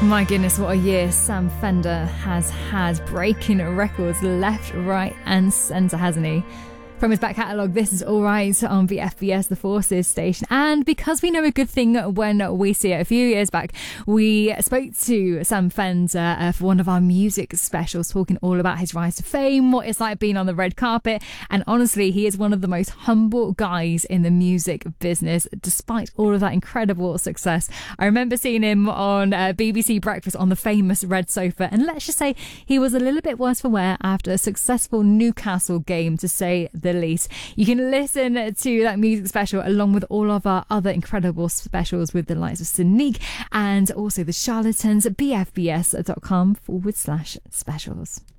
My goodness, what a year Sam Fender has had, breaking records left, right and centre, hasn't he? From his back catalogue, this is Alright on the FBS, the Forces station. And because we know a good thing when we see it, a few years back, we spoke to Sam Fender for one of our music specials, talking all about his rise to fame, what it's like being on the red carpet. And honestly, he is one of the most humble guys in the music business, despite all of that incredible success. I remember seeing him on BBC Breakfast on the famous red sofa. And let's just say he was a little bit worse for wear after a successful Newcastle game, to say the least. You can listen to that music special along with all of our other incredible specials with the likes of Sonique and also the Charlatans at bfbs.com/specials.